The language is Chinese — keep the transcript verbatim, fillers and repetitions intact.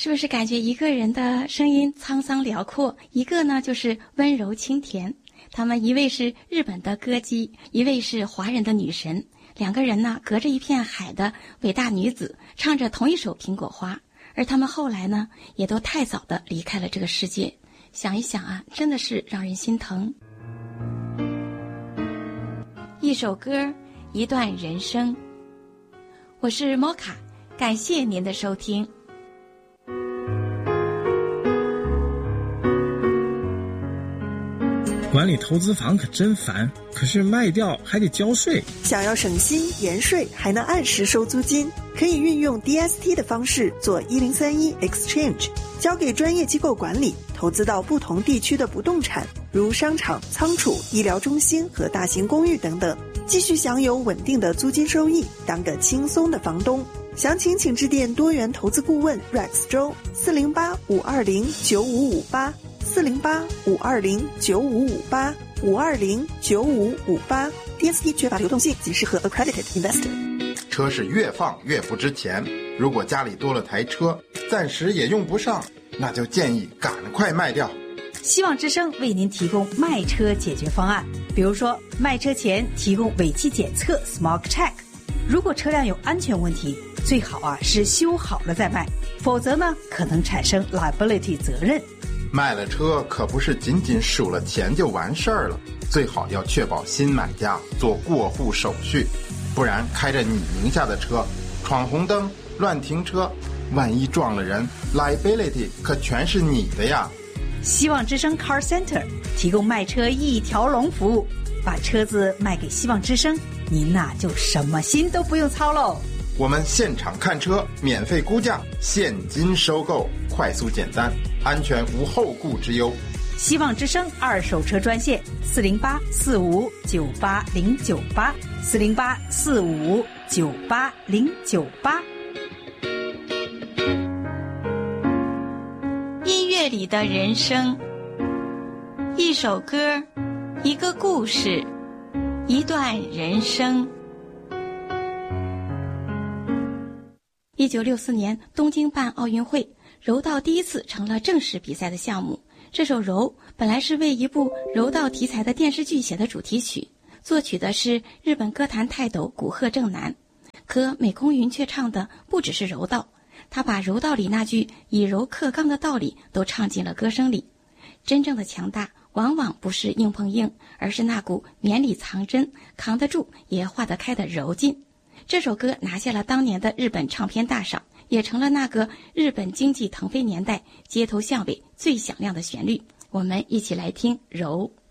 是不是感觉一个人的声音沧桑辽阔，一个呢就是温柔清甜？他们一位是日本的歌姬，一位是华人的女神，两个人呢隔着一片海的伟大女子，唱着同一首《苹果花》，而他们后来呢也都太早的离开了这个世界。想一想啊，真的是让人心疼。一首歌，一段人生。我是摩卡，感谢您的收听。 管理投资房可真烦，可是卖掉还得交税。 想要省心延税，还能按时收租金，可以运用 D S T 的方式做一零三一 Exchange， 交给专业机构管理，投资到不同地区的不动产，如商场、仓储、医疗中心和大型公寓等等，继续享有稳定的租金收益，当个轻松的房东。详情请致电多元投资顾问 Rex 周四零八五二零九五五八。四零八五二零九五五八 五二零九五五八 D S T 缺乏流动性，仅适合 accredited investor。 车是越放越不值钱，如果家里多了台车，暂时也用不上，那就建议赶快卖掉。 希望之声为您提供卖车解决方案，比如说卖车前提供尾气检测 Smog Check， 如果车辆有安全问题，最好啊是修好了再卖，否则呢可能产生 liability 责任。 卖了车可不是仅仅数了钱就完事儿了，最好要确保新买家做过户手续，不然开着你名下的车闯红灯乱停车，万一撞了人 liability 可全是你的呀。 希望之声 Car Center 提供卖车一条龙服务，把车子卖给希望之声，您呐、啊、就什么心都不用操喽。 我们现场看车，免费估价，现金收购，快速简单，安全无后顾之忧。 希望之声二手车专线四零八四五九八零九八四零八四五九八零九八。 音乐里的人生，一首歌，一个故事，一段人生。一九六四年东京办奥运会，柔道第一次成了正式比赛的项目。这首《柔》本来是为一部柔道题材的电视剧写的主题曲，作曲的是日本歌坛泰斗古贺正男。可美空云却唱的不只是柔道，他把柔道里那句以柔克刚的道理都唱进了歌声里。真正的强大往往不是硬碰硬，而是那股绵里藏针，扛得住也化得开的柔劲。这首歌拿下了当年的日本唱片大赏，也成了那个日本经济腾飞年代街头巷尾最响亮的旋律。我们一起来听《柔》。